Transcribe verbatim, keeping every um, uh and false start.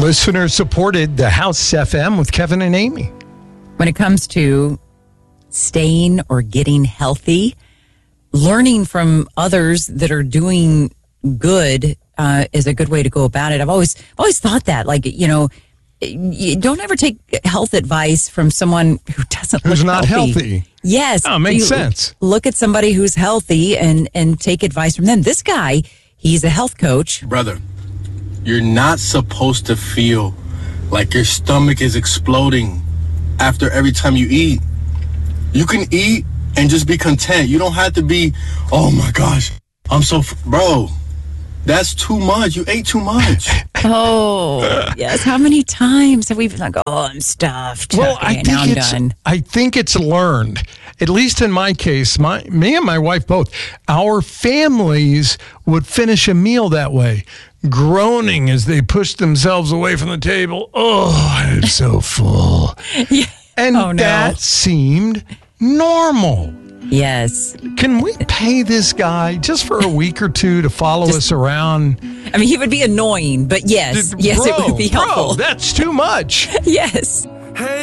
Listener supported the House F M with Kevin and Amy. When it comes to staying or getting healthy, learning from others that are doing good uh, is a good way to go about it. I've always always thought that, like, you know, you don't ever take health advice from someone who doesn't Who's look not healthy. healthy. Yes. Oh, makes You sense. Look at somebody who's healthy and, and take advice from them. This guy, he's a health coach. Brother, you're not supposed to feel like your stomach is exploding after every time you eat. You can eat and just be content. You don't have to be, oh my gosh, I'm so, f-. bro, that's too much. You ate too much. Oh, yes. How many times have we been like, oh, I'm stuffed. Well, okay, I think now I'm it's done. I think it's learned. At least in my case, my me and my wife both, our families would finish a meal that way, groaning as they pushed themselves away from the table. Oh, I'm so full. Yeah. And Oh, no. that seemed normal. Yes. Can we pay this guy just for a week or two to follow us around? I mean, he would be annoying, but yes, yes, Bro, it would be helpful. Bro, that's too much. Yes.